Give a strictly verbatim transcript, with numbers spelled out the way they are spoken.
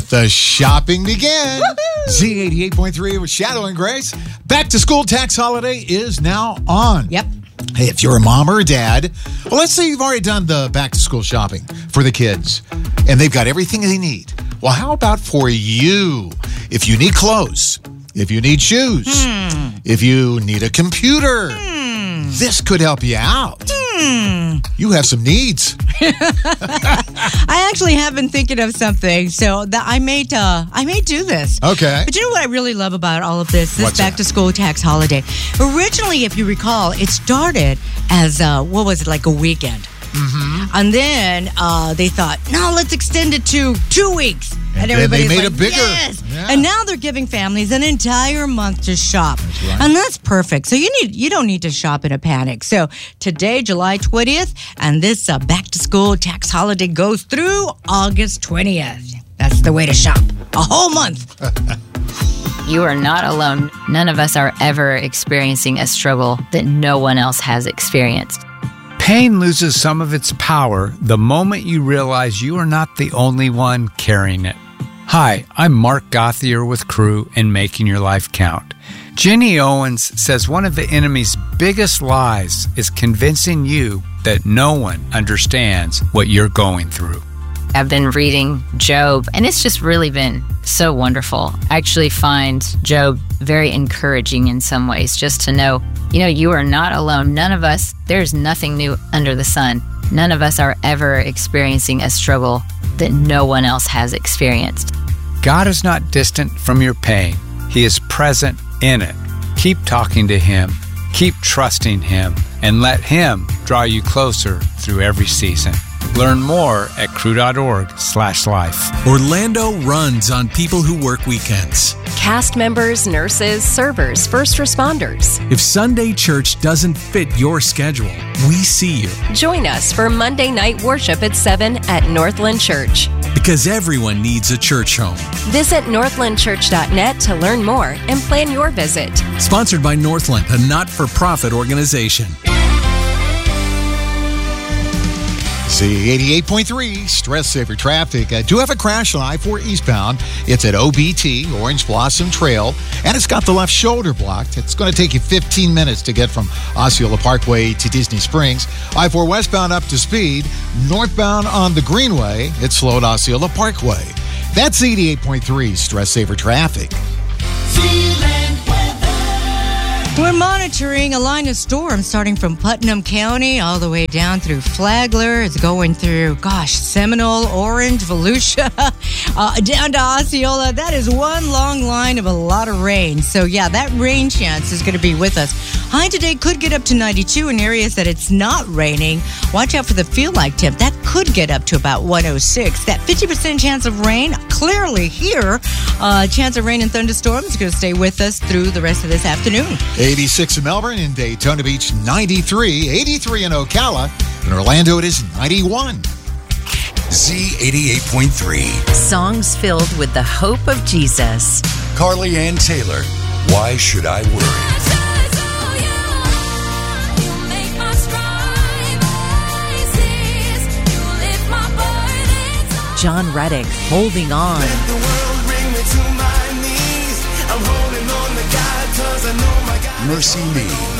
Let the shopping begin. Z eighty-eight point three with Shadow and Grace. Back to school tax holiday is now on. Yep. Hey, if you're a mom or a dad, well, let's say you've already done the back to school shopping for the kids and they've got everything they need. Well, how about for you? If you need clothes, if you need shoes, hmm. if you need a computer, hmm. this could help you out. Hmm. You have some needs. I actually have been thinking of something, so that I may uh, I may do this. Okay. But you know what I really love about all of this? This What's back that? to school tax holiday. Originally, if you recall, it started as uh, what was it, like a weekend. Mm-hmm. And then uh, they thought, no, let's extend it to two weeks. And, and then they everybody's made like, it bigger. Yes. Yeah. And now they're giving families an entire month to shop. That's right. And that's perfect. So you need you don't need to shop in a panic. So today, July twentieth, and this uh, back to school tax holiday goes through August twentieth. That's the way to shop. A whole month. You are not alone. None of us are ever experiencing a struggle that no one else has experienced. Pain loses some of its power the moment you realize you are not the only one carrying it. Hi, I'm Mark Gothier with Crew and Making Your Life Count. Jenny Owens says one of the enemy's biggest lies is convincing you that no one understands what you're going through. I've been reading Job, and it's just really been so wonderful. I actually find Job very encouraging in some ways, just to know, you know, you are not alone. None of us, there's nothing new under the sun. None of us are ever experiencing a struggle that no one else has experienced. God is not distant from your pain. He is present in it. Keep talking to Him, keep trusting Him, and let Him draw you closer through every season. Learn more at crew.org slash life. Orlando runs on people who work weekends. Cast members, nurses, servers, first responders. If Sunday church doesn't fit your schedule, we see you. Join us for Monday night worship at seven at Northland Church. Because everyone needs a church home. Visit northland church dot net to learn more and plan your visit. Sponsored by Northland, a not-for-profit organization. Z eighty-eight point three, Stress Saver Traffic. I do have a crash on I four eastbound. It's at O B T, Orange Blossom Trail, and it's got the left shoulder blocked. It's going to take you fifteen minutes to get from Osceola Parkway to Disney Springs. I four westbound up to speed. Northbound on the Greenway, it's slow at Osceola Parkway. That's Z eighty-eight point three, Stress Saver Traffic. We're monitoring a line of storms starting from Putnam County all the way down through Flagler. It's going through, gosh, Seminole, Orange, Volusia, uh, down to Osceola. That is one long line of a lot of rain. So, yeah, that rain chance is going to be with us. High today could get up to ninety-two in areas that it's not raining. Watch out for the feel-like temp. That could get up to about one oh six. That fifty percent chance of rain, clearly here. Uh, chance of rain and thunderstorms is going to stay with us through the rest of this afternoon. eighty-six in Melbourne, in Daytona Beach, ninety-three, eighty-three in Ocala. In Orlando, it is ninety-one. Z eighty-eight point three. Songs filled with the hope of Jesus. Carly Ann Taylor, Why Should I Worry? John Reddick, Holding On. Mercy Me,